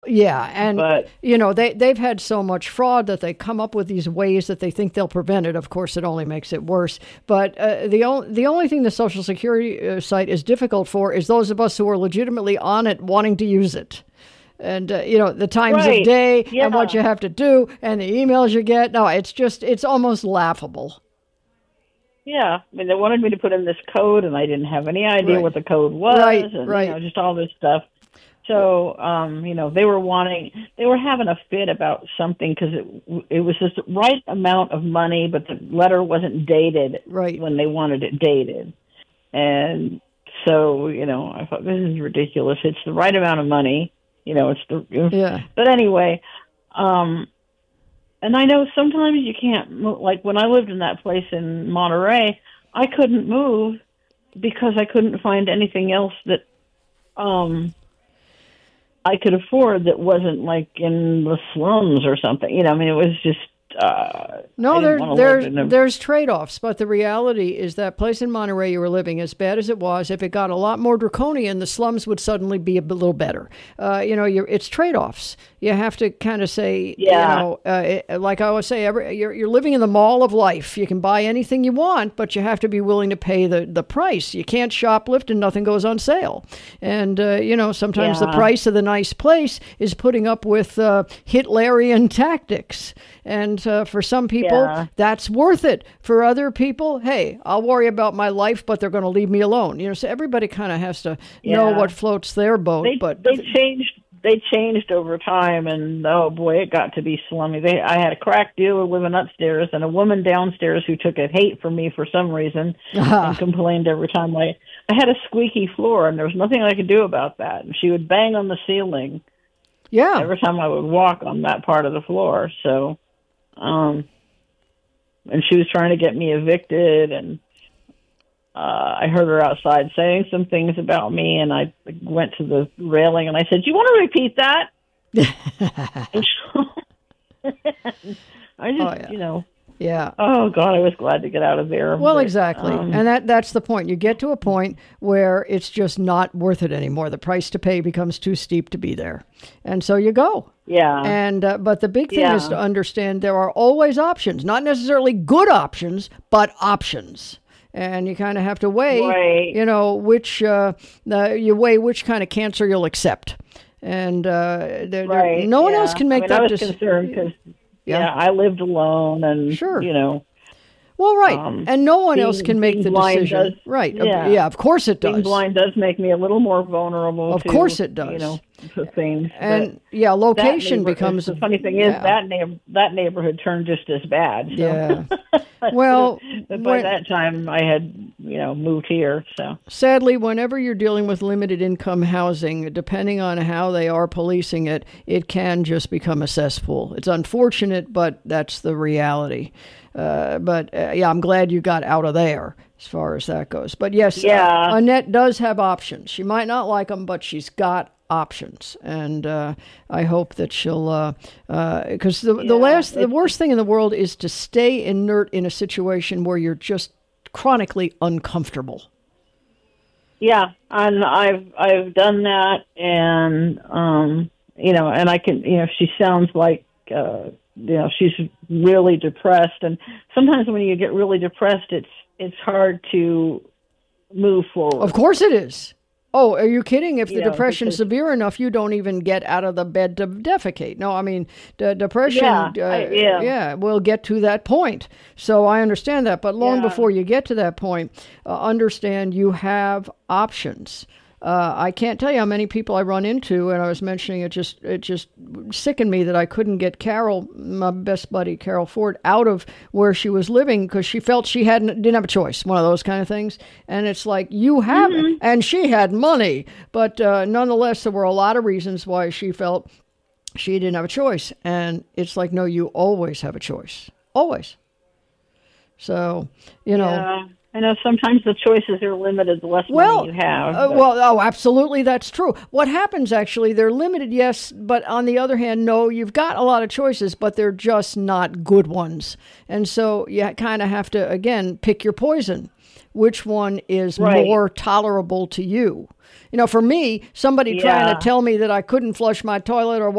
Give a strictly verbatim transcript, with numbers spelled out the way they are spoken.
Yeah, and But you know they they've had so much fraud that they come up with these ways that they think they'll prevent it. Of course, it only makes it worse. But uh, the only the only thing the Social Security uh, site is difficult for is those of us who are legitimately on it, wanting to use it. And uh, you know the times right, of day yeah. and what you have to do and the emails you get. No, it's just it's almost laughable. Yeah, I mean, they wanted me to put in this code, and I didn't have any idea Right. what the code was, Right, and right. you know, just all this stuff. So, um, you know, they were wanting, they were having a fit about something because it it was just the right amount of money, but the letter wasn't dated Right. when they wanted it dated. And so, you know, I thought, this is ridiculous. It's the right amount of money. You know, it's the, Yeah. but anyway, um, and I know sometimes you can't move, like when I lived in that place in Monterey, I couldn't move because I couldn't find anything else that, um, I could afford that wasn't like in the slums or something. You know, I mean, it was just, uh, No, I there, didn't wanna there's live in a- there's trade-offs, but the reality is that place in Monterey you were living, as bad as it was, if it got a lot more draconian, the slums would suddenly be a b- little better. Uh, you know, you're, it's trade-offs. You have to kind of say, Yeah. you know, uh, it, like I always say, every, you're, you're living in the mall of life. You can buy anything you want, but you have to be willing to pay the, the price. You can't shoplift and nothing goes on sale. And, uh, you know, sometimes the Yeah. price of the nice place is putting up with uh, Hitlerian tactics. And uh, for some people, Yeah. that's worth it. For other people, hey, I'll worry about my life, but they're going to leave me alone. You know, so everybody kind of has to know Yeah. what floats their boat. They, but they changed. They changed over time, and oh boy, it got to be slummy. They, I had a crack dealer living upstairs, and a woman downstairs who took a hate for me for some reason Ah. and complained every time I. I had a squeaky floor, and there was nothing I could do about that. And she would bang on the ceiling yeah, every time I would walk on that part of the floor. So, um, and she was trying to get me evicted, and uh, I heard her outside saying some things about me, and I went to the railing and I said, "Do you want to repeat that?" And so- I just, Oh, yeah. you know, yeah. oh God, I was glad to get out of there. Well, But, exactly. um, and that that's the point. You get to a point where it's just not worth it anymore. The price to pay becomes too steep to be there. And so you go. yeah, And uh, but the big thing Yeah. is to understand there are always options, not necessarily good options, but options. And you kind of have to weigh, Right. you know, which uh, uh, you weigh which kind of cancer you'll accept. And uh, there, there- right. no one yeah. else can make I mean, that I was decision. concerned because, Yeah. yeah. I lived alone, and Sure. you know, Well, right, Um, and no one being- else can make being the blind decision. does- right? Uh, yeah. yeah, of course it does. being blind does make me a little more vulnerable. Of to, course it does. You know, to things. And But yeah, that location neighbor- becomes The funny thing is yeah. that neighbor, that neighborhood turned just as bad. So. Yeah. Well, but by when- that time I had, you know, moved here. So sadly, whenever you're dealing with limited income housing, depending on how they are policing it, it can just become a cesspool. It's unfortunate, but that's the reality. Uh, but uh, yeah, I'm glad you got out of there as far as that goes. But yes, Yeah. uh, Annette does have options. She might not like them, but she's got options, and uh, I hope that she'll. Because uh, uh, the the Yeah, last, the it's- worst thing in the world is to stay inert in a situation where you're just chronically uncomfortable. yeah, and I've I've done that, and um, you know, and I can, you know, she sounds like. Uh, you know, she's really depressed, and sometimes when you get really depressed, it's it's hard to move forward. Of course it is. Oh, are you kidding? If the You know, depression's because- severe enough, you don't even get out of the bed to defecate. No, I mean, the depression, Yeah, uh, I- yeah. yeah, will get to that point. So I understand that. But long Yeah. before you get to that point, uh, understand you have options. Uh, I can't tell you how many people I run into, and I was mentioning it just it just sickened me that I couldn't get Carol, my best buddy Carol Ford, out of where she was living because she felt she hadn't didn't have a choice, one of those kind of things. And it's like you have Mm-hmm. it, and she had money, but uh, nonetheless, there were a lot of reasons why she felt she didn't have a choice. And it's like, no, you always have a choice, always. So you know. Yeah. I know sometimes the choices are limited, the less Well, money you have. uh, but- well, oh, absolutely, that's true. What happens actually, they're limited, yes, but on the other hand, no, you've got a lot of choices, but they're just not good ones. And so you kind of have to, again, pick your poison. Which one is Right. more tolerable to you? You know, for me, somebody trying Yeah. to tell me that I couldn't flush my toilet or